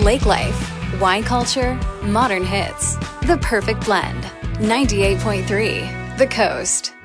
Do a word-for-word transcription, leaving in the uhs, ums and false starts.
Lake life, wine culture, modern hits. The perfect blend. ninety-eight point three The Coast.